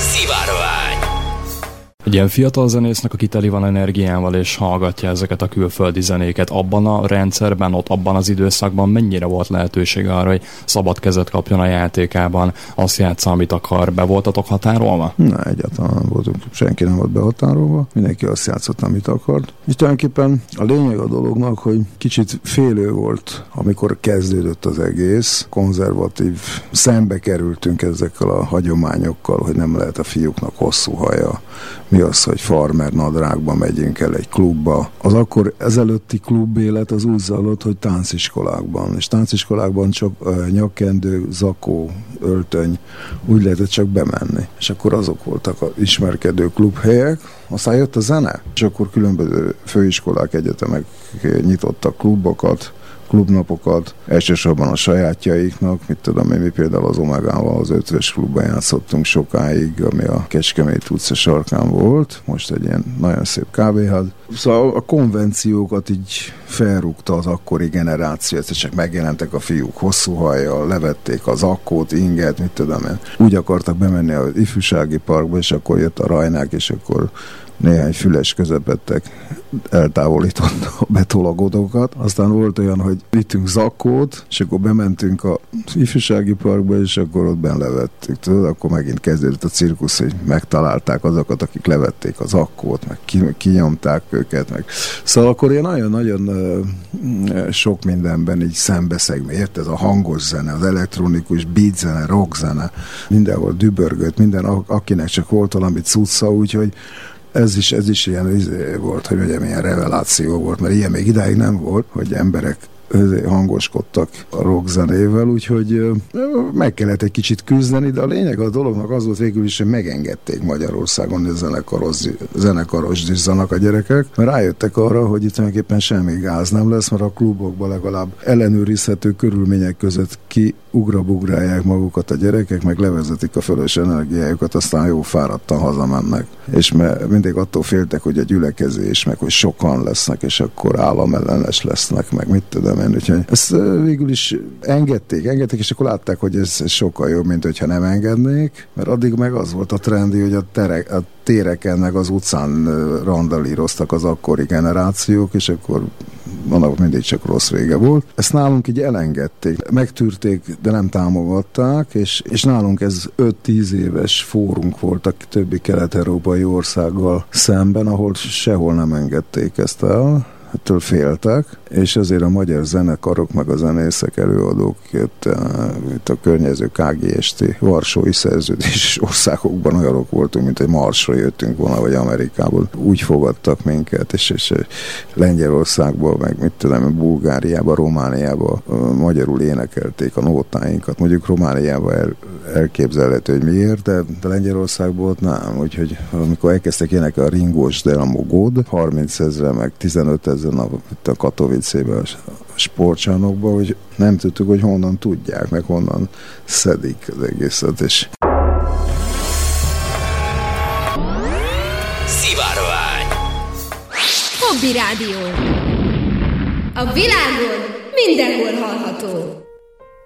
Szivárvány. Egy ilyen fiatal zenésznek, aki teli van energiával és hallgatja ezeket a külföldi zenéket, abban a rendszerben, ott abban az időszakban mennyire volt lehetősége arra, hogy szabad kezet kapjon a játékában, azt játsza, amit akar? Be voltatok határolva? Na, egyáltalán nem voltunk, senki nem volt behatárolva, mindenki azt játszott, amit akart. És tulajdonképpen a lényeg a dolognak, hogy kicsit félő volt, amikor kezdődött az egész, konzervatív, szembe kerültünk ezekkel a hagyományokkal, hogy nem lehet a fiúknak hosszú haja. Mi az, hogy farmer nadrágba megyünk el egy klubba. Az akkor ezelőtti klubélet az úgy zajlott, hogy tánciskolákban. És tánciskolákban csak nyakkendő, zakó, öltöny, úgy lehetett csak bemenni. És akkor azok voltak az ismerkedő klubhelyek. Aztán jött a zene, és akkor különböző főiskolák, egyetemek nyitottak klubokat, klubnapokat, elsősorban a sajátjaiknak, mit tudom én, mi például az Omegával az 5-ös klubban játszottunk sokáig, ami a Kecskemét utca sarkán volt, most egy ilyen nagyon szép kávéház. Szóval a konvenciókat így felrúgta az akkori generáció, ezt csak megjelentek a fiúk hosszú hajjal, levették az akkót, inget, mit tudom én. Úgy akartak bemenni az ifjúsági parkba, és akkor jött a rajnák, és akkor néhány füles közepettek eltávolított a betolagodókat. Aztán volt olyan, hogy vittünk zakkót, és akkor bementünk az ifjúsági parkba, és akkor ott benn levettük. Tudod, akkor megint kezdődött a cirkusz, hogy megtalálták azokat, akik levették az zakkót, meg kinyomták őket. Meg. Szóval akkor ilyen nagyon-nagyon sok mindenben így szembeszegni. Érted? A hangos zene, az elektronikus beat zene, rock zene, mindenhol dübörgött, minden, akinek csak volt valami cucca, úgyhogy ez is ilyen volt, hogy mondjam, ilyen reveláció volt, mert ilyen még idáig nem volt, hogy emberek hangoskodtak a rockzenével, úgyhogy meg kellett egy kicsit küzdeni, de a lényeg a dolognak az volt végül is, hogy megengedték Magyarországon, hogy zenekarosdizzanak a gyerekek, mert rájöttek arra, hogy itt tulajdonképpen semmi gáz nem lesz, mert a klubokban legalább ellenőrizhető körülmények között ugrabugrálják magukat a gyerekek, meg levezetik a fölös energiájukat, aztán jó fáradtan hazamennek. És mindig attól féltek, hogy a gyülekezés, meg hogy sokan lesznek, és akkor államellenes lesznek, meg mit tudom én. Úgyhogy ezt végül is engedték, és akkor látták, hogy ez sokkal jobb, mint hogyha nem engednék, mert addig meg az volt a trendi, hogy a téreken, meg az utcán randalíroztak az akkori generációk, és akkor annak mindig csak rossz vége volt. Ezt nálunk így elengedték, megtűrték, de nem támogatták, és nálunk ez 5-10 éves fórunk volt a többi kelet-európai országgal szemben, ahol sehol nem engedték ezt el, ettől féltek, és ezért a magyar zenekarok, meg a zenészek, előadók itt a környező KGST, Varsói Szerződés országokban olyanok voltunk, mint egy Marsra jöttünk volna, vagy Amerikából. Úgy fogadtak minket, és Lengyelországból, meg mit tudom, Bulgáriába, Romániába magyarul énekelték a nótáinkat. Mondjuk Romániába elképzelhető, hogy miért, de Lengyelországból ott nem. Úgyhogy amikor elkezdtek énekelni a Ringos Delmo God, 30 000, meg 15 000 a Katowice-ben a sportcsarnokban, hogy nem tudtuk, hogy honnan tudják, meg honnan szedik az egészet. És Szivárvány. Hobby Rádió. A világon mindenhol hallható.